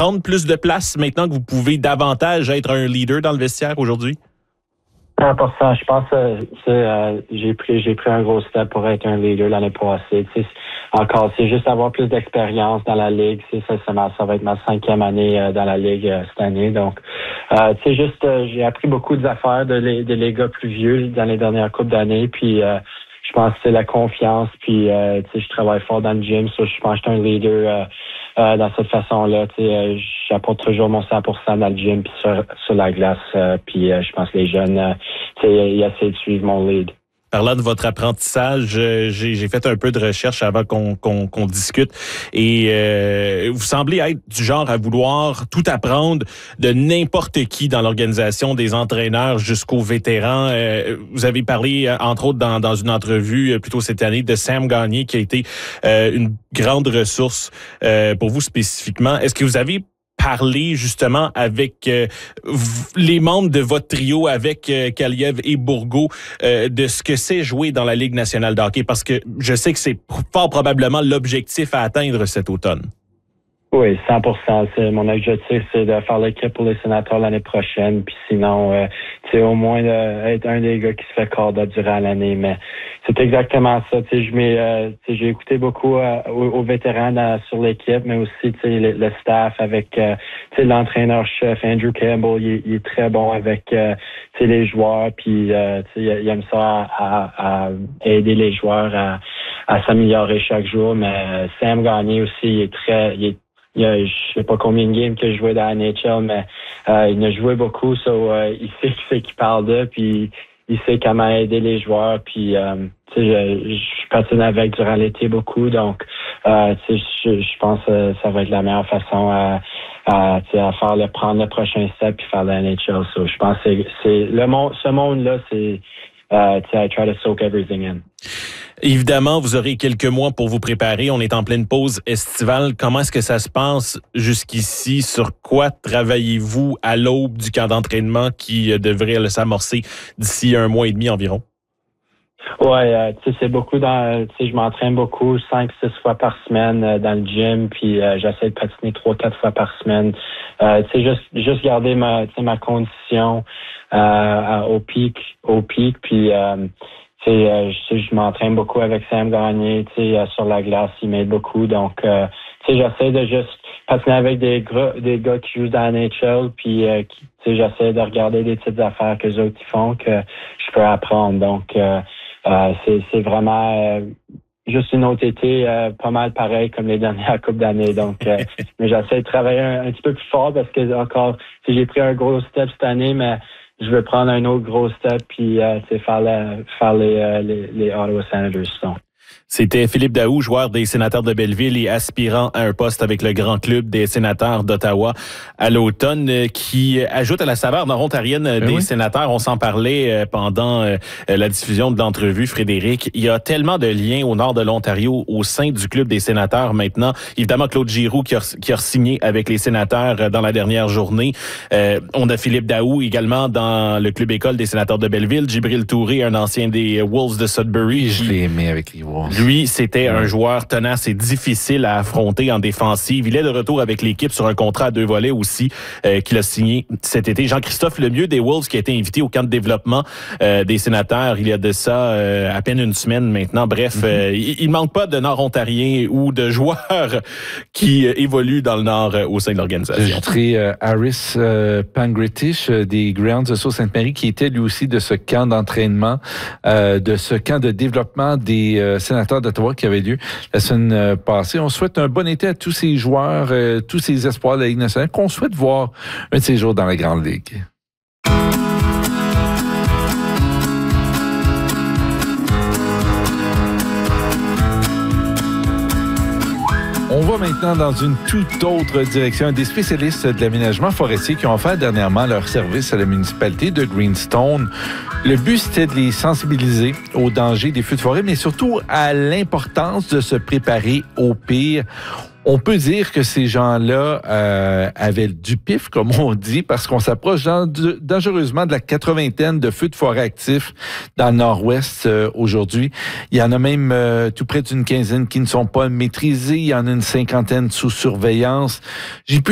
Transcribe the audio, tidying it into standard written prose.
prendre plus de place maintenant que vous pouvez davantage être un leader dans le vestiaire aujourd'hui? 100%. Je pense que j'ai pris un gros step pour être un leader l'année passée. Encore, c'est juste avoir plus d'expérience dans la ligue. Ça va être ma 5e année dans la ligue cette année. Donc, j'ai appris beaucoup d'affaires des gars plus vieux dans les dernières coupes d'années. Puis, je pense que c'est la confiance. Puis, je travaille fort dans le gym. Je pense que je suis un leader dans cette façon-là. J'apporte toujours mon 100% dans le gym puis sur la glace. Puis, je pense que les jeunes, ils essaient de suivre mon lead. Parlant de votre apprentissage, j'ai fait un peu de recherche avant qu'on discute et vous semblez être du genre à vouloir tout apprendre de n'importe qui dans l'organisation, des entraîneurs jusqu'aux vétérans. Vous avez parlé, entre autres, dans une entrevue plus tôt cette année, de Sam Gagner, qui a été une grande ressource pour vous spécifiquement. Est-ce que vous avez parler justement avec les membres de votre trio, avec Kaliev et Bourgault, de ce que c'est jouer dans la Ligue nationale de hockey? Parce que je sais que c'est fort probablement l'objectif à atteindre cet automne. Oui, 100%. Mon objectif, c'est de faire l'équipe pour les Sénateurs l'année prochaine. Puis sinon, au moins être un des gars qui se fait call-up durant l'année. Mais c'est exactement ça. J'ai écouté beaucoup aux vétérans sur l'équipe, mais aussi le staff avec l'entraîneur-chef Andrew Campbell. Il est très bon avec les joueurs. Puis il aime ça à aider les joueurs à s'améliorer chaque jour. Mais Sam Gagner aussi, je sais pas combien de games qu'il a joué dans la NHL, mais il a joué beaucoup, il sait ce qu'il parle de, puis il sait comment aider les joueurs, puis je patine avec durant l'été beaucoup, donc je pense que ça va être la meilleure façon à prendre le prochain step puis faire la NHL. Je pense que c'est ce monde-là, c'est I try to soak everything in. Évidemment, vous aurez quelques mois pour vous préparer. On est en pleine pause estivale. Comment est-ce que ça se passe jusqu'ici? Sur quoi travaillez-vous à l'aube du camp d'entraînement qui devrait s'amorcer d'ici 1 mois et demi environ? Ouais, c'est beaucoup je m'entraîne beaucoup, 5-6 fois par semaine dans le gym, puis j'essaie de patiner 3-4 fois par semaine. Juste garder ma condition au pic, puis je m'entraîne beaucoup avec Sam Gagner, sur la glace, il m'aide beaucoup. Donc, j'essaie de juste patiner avec des gars qui jouent dans la NHL, puis j'essaie de regarder des petites affaires que les autres font que je peux apprendre. Donc, c'est vraiment juste une autre été pas mal pareil comme les dernières coupes d'années. Donc, mais j'essaie de travailler un petit peu plus fort parce que encore, j'ai pris un gros step cette année, mais je vais prendre un autre gros step puis faire les Ottawa Senators. Donc. C'était Philippe Daoust, joueur des Sénateurs de Belleville et aspirant à un poste avec le grand club des Sénateurs d'Ottawa à l'automne, qui ajoute à la saveur nord-ontarienne des Sénateurs. On s'en parlait pendant la diffusion de l'entrevue, Frédéric. Il y a tellement de liens au nord de l'Ontario au sein du club des Sénateurs maintenant. Évidemment, Claude Giroux qui a signé avec les Sénateurs dans la dernière journée. On a Philippe Daoust également dans le club école des Sénateurs de Belleville. Djibril Touré, un ancien des Wolves de Sudbury. Je l'ai aimé avec les Wolves. Lui, c'était un joueur tenace et difficile à affronter en défensive. Il est de retour avec l'équipe sur un contrat à 2 volets aussi qu'il a signé cet été. Jean-Christophe Lemieux des Wolves qui a été invité au camp de développement des Sénateurs il y a de ça à peine une semaine maintenant. Bref, il ne manque pas de Nord-Ontariens ou de joueurs qui évoluent dans le Nord au sein de l'organisation. J'ajouterai Harris Pangretish des Greyhounds de Sault-Sainte-Marie qui était lui aussi de ce camp d'entraînement, de ce camp de développement des Sénateurs d'Ottawa qui avait lieu la semaine passée. On souhaite un bon été à tous ces joueurs, tous ces espoirs de la Ligue nationale qu'on souhaite voir un de ces jours dans la Grande Ligue. On va maintenant dans une toute autre direction. Des spécialistes de l'aménagement forestier qui ont offert dernièrement leur service à la municipalité de Greenstone. Le but, c'était de les sensibiliser aux dangers des feux de forêt, mais surtout à l'importance de se préparer au pire. On peut dire que ces gens-là avaient du pif, comme on dit, parce qu'on s'approche dangereusement de la 80aine de feux de forêt actifs dans le nord-ouest aujourd'hui. Il y en a même tout près d'une 15aine qui ne sont pas maîtrisés. Il y en a une 50aine sous surveillance.